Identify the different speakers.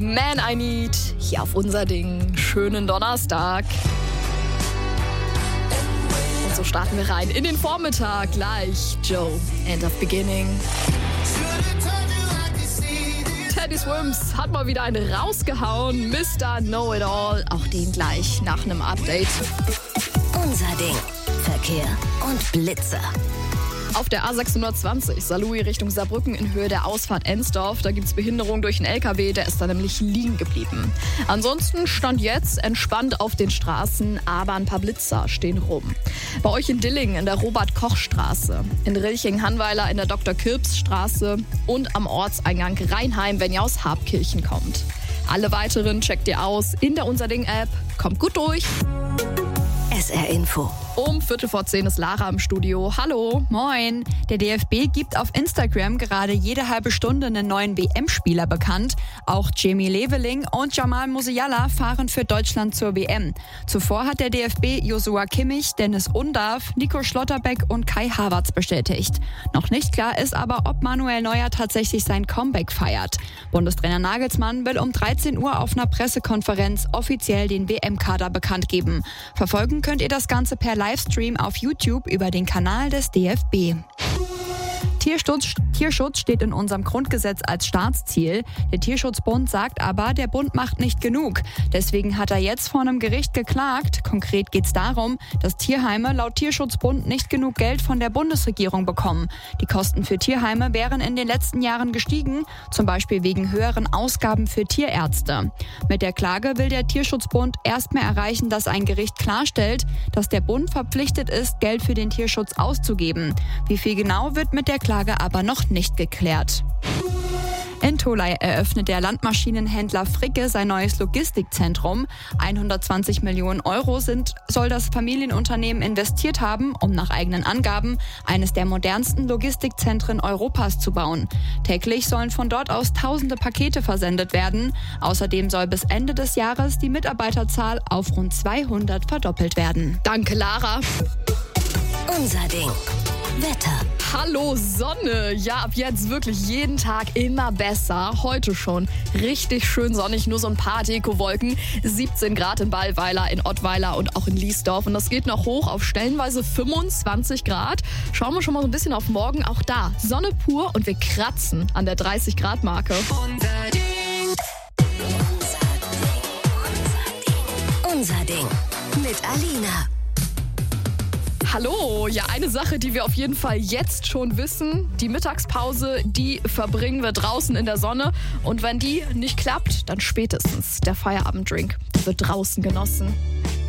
Speaker 1: Man I Need, hier auf unser Ding. Schönen Donnerstag. Und so starten wir rein in den Vormittag. Gleich Joe, End of Beginning. Teddy Swims hat mal wieder eine rausgehauen. Mr. Know-It-All, auch den gleich nach einem Update.
Speaker 2: Unser Ding. Verkehr und Blitzer.
Speaker 1: Auf der A620 Saarlouis Richtung Saarbrücken in Höhe der Ausfahrt Ensdorf. Da gibt es Behinderung durch einen LKW, der ist da nämlich liegen geblieben. Ansonsten stand jetzt entspannt auf den Straßen, aber ein paar Blitzer stehen rum. Bei euch in Dillingen in der Robert-Koch-Straße, in Rilching-Hannweiler in der Dr.-Kirps-Straße und am Ortseingang Rheinheim, wenn ihr aus Habkirchen kommt. Alle weiteren checkt ihr aus in der Unser Ding-App. Kommt gut durch.
Speaker 2: SR Info.
Speaker 1: Um 9:45 ist Lara im Studio. Hallo.
Speaker 3: Moin. Der DFB gibt auf Instagram gerade jede halbe Stunde einen neuen WM-Spieler bekannt. Auch Jamie Leveling und Jamal Musiala fahren für Deutschland zur WM. Zuvor hat der DFB Joshua Kimmich, Dennis Undav, Nico Schlotterbeck und Kai Havertz bestätigt. Noch nicht klar ist aber, ob Manuel Neuer tatsächlich sein Comeback feiert. Bundestrainer Nagelsmann will um 13 Uhr auf einer Pressekonferenz offiziell den WM-Kader bekannt geben. Verfolgen könnt ihr das Ganze per Livestream auf YouTube über den Kanal des DFB. Tierschutz steht in unserem Grundgesetz als Staatsziel. Der Tierschutzbund sagt aber, der Bund macht nicht genug. Deswegen hat er jetzt vor einem Gericht geklagt. Konkret geht es darum, dass Tierheime laut Tierschutzbund nicht genug Geld von der Bundesregierung bekommen. Die Kosten für Tierheime wären in den letzten Jahren gestiegen, zum Beispiel wegen höheren Ausgaben für Tierärzte. Mit der Klage will der Tierschutzbund erstmal erreichen, dass ein Gericht klarstellt, dass der Bund verpflichtet ist, Geld für den Tierschutz auszugeben. Wie viel genau, wird mit der Klage aber noch nicht geklärt. In Tholey eröffnet der Landmaschinenhändler Fricke sein neues Logistikzentrum. 120 Millionen Euro soll das Familienunternehmen investiert haben, um nach eigenen Angaben eines der modernsten Logistikzentren Europas zu bauen. Täglich sollen von dort aus tausende Pakete versendet werden. Außerdem soll bis Ende des Jahres die Mitarbeiterzahl auf rund 200 verdoppelt werden.
Speaker 1: Danke, Lara.
Speaker 2: Unser Ding. Wetter.
Speaker 1: Hallo Sonne. Ja, ab jetzt wirklich jeden Tag immer besser. Heute schon richtig schön sonnig, nur so ein paar Dekowolken. 17 Grad in Ballweiler, in Ottweiler und auch in Liesdorf. Und das geht noch hoch auf stellenweise 25 Grad. Schauen wir schon mal so ein bisschen auf morgen. Auch da Sonne pur und wir kratzen an der 30 Grad Marke.
Speaker 2: Unser Ding. Unser Ding. Mit Alina.
Speaker 1: Hallo, ja, eine Sache, die wir auf jeden Fall jetzt schon wissen, die Mittagspause, die verbringen wir draußen in der Sonne und wenn die nicht klappt, dann spätestens der Feierabenddrink, der wird draußen genossen.